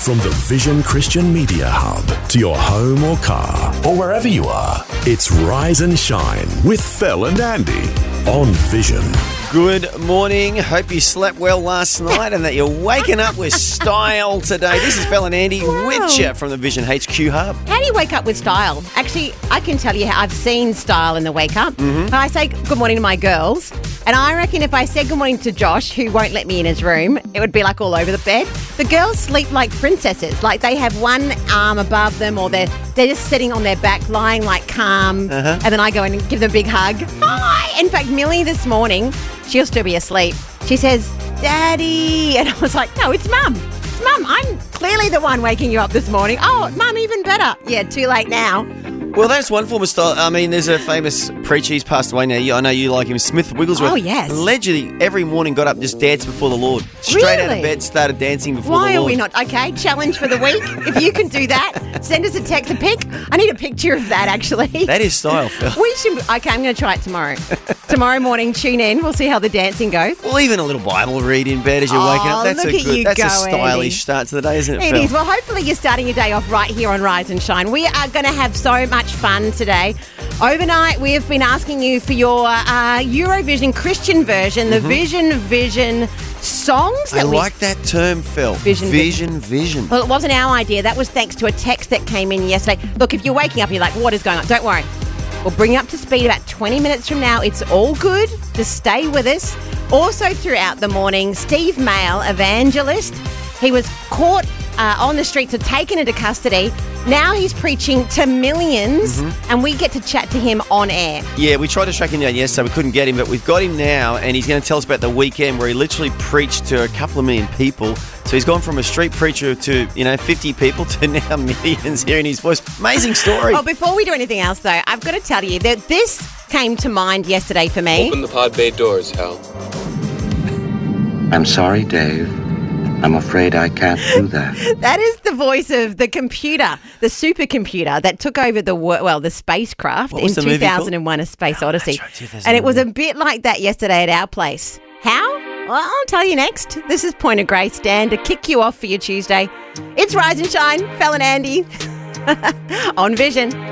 From the Vision Christian Media Hub to your home or car or wherever you are, it's Rise and Shine with Fel and Andy on Vision. Good morning. Hope you slept well last night and that you're waking up with style today. This is Fel and Andy with you from the Vision HQ Hub. How do you wake up with style? Actually, I can tell you how I've seen style in the wake up. I say good morning to my girls, and I reckon if I said good morning to Josh, who won't let me in his room, it would be like all over the bed. The girls sleep like princesses. Like they have one arm above them, or they're just sitting on their back, lying like calm, and then I go in and give them a big hug. Hi! In fact, Millie this morning, she'll still be asleep. She says, Daddy. And I was like, no, it's Mum. It's Mum. I'm clearly the one waking you up this morning. Oh, Mum, even better. Yeah, too late now. Well, that's one form of style. I mean, there's a famous preacher, he's passed away now. I know you like him, Smith Wigglesworth. Oh, yes. Allegedly, every morning got up and just danced before the Lord. Straight out of bed, started dancing before the Lord. Why are we not? Okay, challenge for the week. If you can do that, send us a text, a pic. I need a picture of that, actually. That is style, Phil. We should. Okay, I'm going to try it tomorrow. Tomorrow morning, tune in. We'll see how the dancing goes. Well, even a little Bible read in bed as you're waking up. That's look a at good. you That's go, a stylish Andy. start to the day, isn't it, It Phil? is. Well, hopefully you're starting your day off right here on Rise and Shine. We are going to have so much fun today. Overnight, we have been asking you for your Eurovision Christian version, the Vision songs. I like that term, Phil. Vision. Well, it wasn't our idea. That was thanks to a text that came in yesterday. Look, if you're waking up, you're like, what is going on? Don't worry. We'll bring you up to speed about 20 minutes from now. It's all good. Just stay with us. Also throughout the morning, Steve Mail, evangelist, he was caught on the streets and taken into custody. Now he's preaching to millions, and we get to chat to him on air. Yeah, we tried to track him down yesterday, we couldn't get him, but we've got him now, and he's going to tell us about the weekend where he literally preached to a couple of million people. So he's gone from a street preacher to, 50 people to now millions hearing his voice. Amazing story. Oh, before we do anything else, though, I've got to tell you that this came to mind yesterday for me. Open the pod bay doors, Hal. I'm sorry, Dave. I'm afraid I can't do that. That is the voice of the computer, the supercomputer that took over the spacecraft in 2001: A Space Odyssey. That's right, 2001. And it was a bit like that yesterday at our place. How? Well, I'll tell you next. This is Point of Grace, Dan, to kick you off for your Tuesday. It's Rise and Shine, Fel and Andy on Vision.